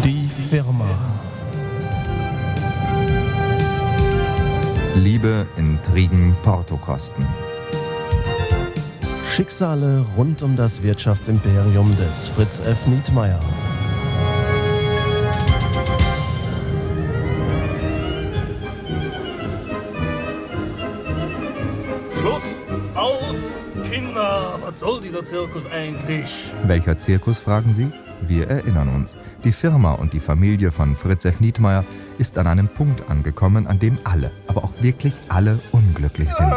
Die Firma. Liebe, Intrigen, Portokosten. Schicksale rund um das Wirtschaftsimperium des Fritz F. Nietmeyer. Schluss! Aus! Kinder, was soll dieser Zirkus eigentlich? Welcher Zirkus, fragen Sie? Wir erinnern uns. Die Firma und die Familie von Fritz F. Nietmeyer ist an einem Punkt angekommen, an dem alle, aber auch wirklich alle unglücklich sind.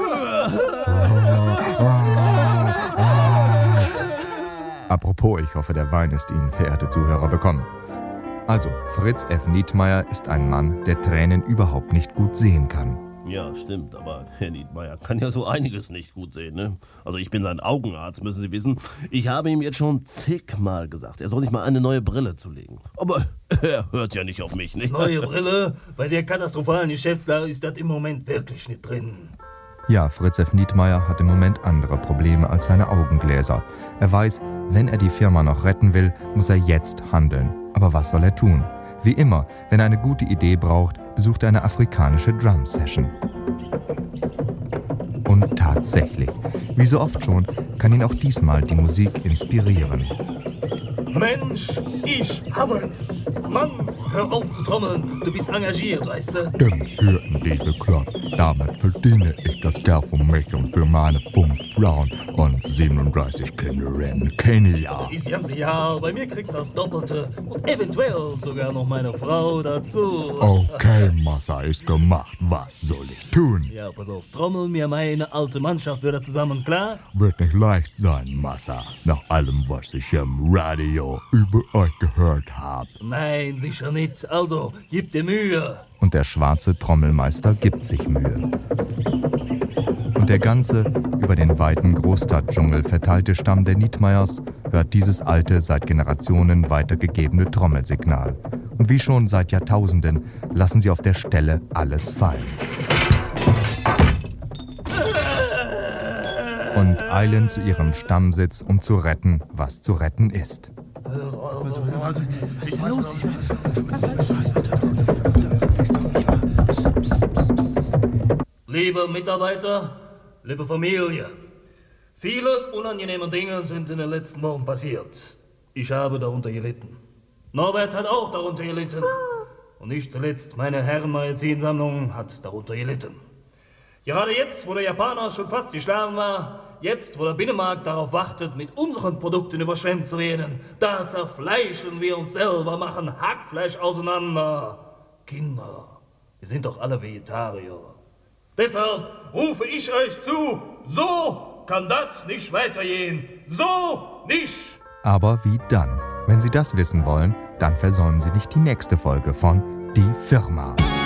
Apropos, ich hoffe, der Wein ist Ihnen, verehrte Zuhörer, bekommen. Also, Fritz F. Nietmeyer ist ein Mann, der Tränen überhaupt nicht gut sehen kann. Ja, stimmt, aber Herr Nietmeyer kann ja so einiges nicht gut sehen, ne? Also ich bin sein Augenarzt, müssen Sie wissen. Ich habe ihm jetzt schon zigmal gesagt, er soll sich mal eine neue Brille zulegen. Aber er hört ja nicht auf mich, ne? Neue Brille? Bei der katastrophalen Geschäftslage ist das im Moment wirklich nicht drin. Ja, Fritz F. Nietmeyer hat im Moment andere Probleme als seine Augengläser. Er weiß, wenn er die Firma noch retten will, muss er jetzt handeln. Aber was soll er tun? Wie immer, wenn er eine gute Idee braucht, besucht er eine afrikanische Drum-Session. Und tatsächlich, wie so oft schon, kann ihn auch diesmal die Musik inspirieren. Mensch, ich hab's. Mann, hör auf zu trommeln. Du bist engagiert, weißt du? Dem hörten diese Club. Damit verdiene ich das Geld für mich und für meine 5 Frauen und 37 Kinder in Kenia. Ist ganze Jahr. Bei mir kriegst du das Doppelte und eventuell sogar noch meine Frau dazu. Okay, Massa, ist gemacht. Was soll ich tun? Ja, pass auf, trommel mir meine alte Mannschaft wieder zusammen, klar? Wird nicht leicht sein, Massa. Nach allem, was ich im Radio über euch gehört habe. Nein, sicher nicht. Also, gib dir Mühe. Und der schwarze Trommelmeister gibt sich Mühe. Und der ganze, über den weiten Großstadtdschungel verteilte Stamm der Nietmeyers hört dieses alte, seit Generationen weitergegebene Trommelsignal. Und wie schon seit Jahrtausenden lassen sie auf der Stelle alles fallen. Und eilen zu ihrem Stammsitz, um zu retten, was zu retten ist. Was ist los hier? Liebe Mitarbeiter, liebe Familie, viele unangenehme Dinge sind in den letzten Wochen passiert. Ich habe darunter gelitten. Norbert hat auch darunter gelitten. Und nicht zuletzt meine Herrenmagazinsammlung hat darunter gelitten. Gerade jetzt, wo der Japaner schon fast geschlagen war, jetzt, wo der Binnenmarkt darauf wartet, mit unseren Produkten überschwemmt zu werden, da zerfleischen wir uns selber, machen Hackfleisch auseinander. Kinder, wir sind doch alle Vegetarier. Deshalb rufe ich euch zu, so kann das nicht weitergehen. So nicht! Aber wie dann? Wenn Sie das wissen wollen, dann versäumen Sie nicht die nächste Folge von Die Firma.